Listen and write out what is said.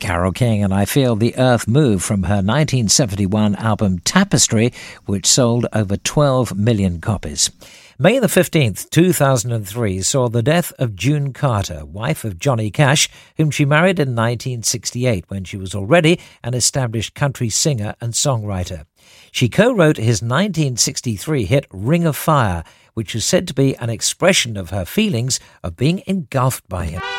Carole King and I Feel the Earth Move from her 1971 album Tapestry, which sold over 12 million copies. May the 15th, 2003 saw the death of June Carter, wife of Johnny Cash, whom she married in 1968 when she was already an established country singer and songwriter. She co-wrote his 1963 hit Ring of Fire, which is said to be an expression of her feelings of being engulfed by him.